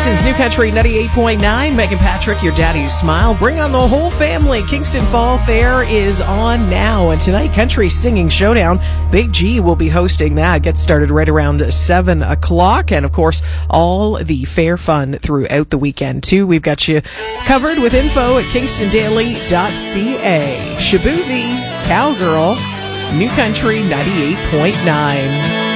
Kingston's New Country 98.9. Megan Patrick, your daddy's smile. Bring on the whole family. Kingston Fall Fair is on now. And tonight, Country Singing Showdown. Big G will be hosting that. Gets started right around 7 o'clock. And, of course, all the fair fun throughout the weekend, too. We've got you covered with info at kingstondaily.ca. Shaboozey, Cowgirl, New Country 98.9.